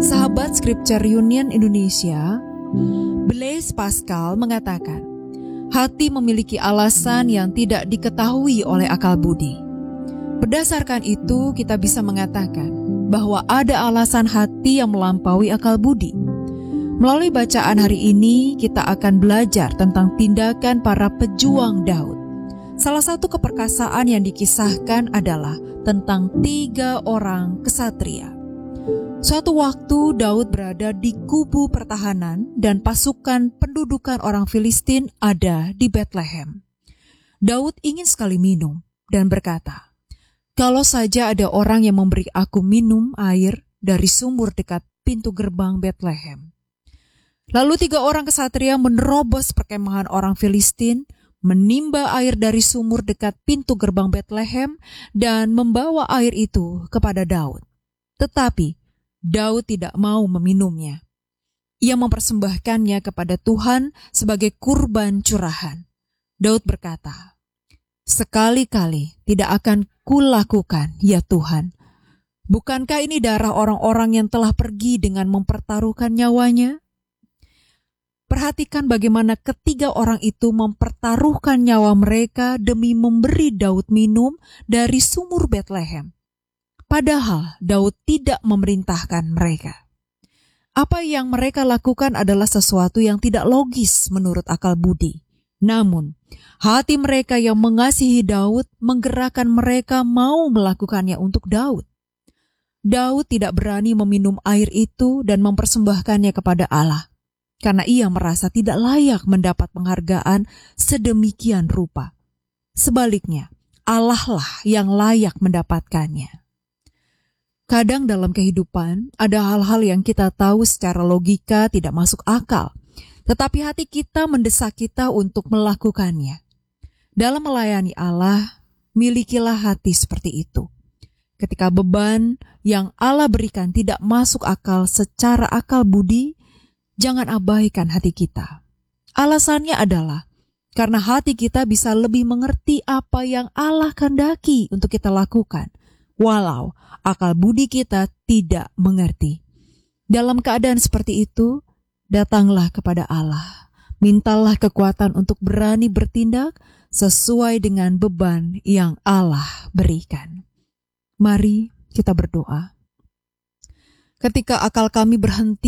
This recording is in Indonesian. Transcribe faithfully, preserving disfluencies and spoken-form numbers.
Sahabat Scripture Union Indonesia, Blaise Pascal mengatakan, hati memiliki alasan yang tidak diketahui oleh akal budi. Berdasarkan itu, kita bisa mengatakan bahwa ada alasan hati yang melampaui akal budi. Melalui bacaan hari ini, kita akan belajar tentang tindakan para pejuang Daud. Salah satu keperkasaan yang dikisahkan adalah tentang tiga orang kesatria. Suatu waktu Daud berada di kubu pertahanan dan pasukan pendudukan orang Filistin ada di Bethlehem. Daud ingin sekali minum dan berkata, "Kalau saja ada orang yang memberi aku minum air dari sumur dekat pintu gerbang Bethlehem." Lalu tiga orang kesatria menerobos perkemahan orang Filistin, menimba air dari sumur dekat pintu gerbang Bethlehem dan membawa air itu kepada Daud. Tetapi Daud tidak mau meminumnya. Ia mempersembahkannya kepada Tuhan sebagai kurban curahan. Daud berkata, "Sekali-kali tidak akan kulakukan, ya Tuhan. Bukankah ini darah orang-orang yang telah pergi dengan mempertaruhkan nyawanya?" Perhatikan bagaimana ketiga orang itu mempertaruhkan nyawa mereka demi memberi Daud minum dari sumur Bethlehem. Padahal Daud tidak memerintahkan mereka. Apa yang mereka lakukan adalah sesuatu yang tidak logis menurut akal budi. Namun, hati mereka yang mengasihi Daud menggerakkan mereka mau melakukannya untuk Daud. Daud tidak berani meminum air itu dan mempersembahkannya kepada Allah, karena ia merasa tidak layak mendapat penghargaan sedemikian rupa. Sebaliknya, Allah lah yang layak mendapatkannya. Kadang dalam kehidupan, ada hal-hal yang kita tahu secara logika tidak masuk akal, tetapi hati kita mendesak kita untuk melakukannya. Dalam melayani Allah, milikilah hati seperti itu. Ketika beban yang Allah berikan tidak masuk akal secara akal budi, jangan abaikan hati kita. Alasannya adalah karena hati kita bisa lebih mengerti apa yang Allah kehendaki untuk kita lakukan, walau akal budi kita tidak mengerti. Dalam keadaan seperti itu, datanglah kepada Allah. Mintalah kekuatan untuk berani bertindak sesuai dengan beban yang Allah berikan. Mari kita berdoa. Ketika akal kami berhenti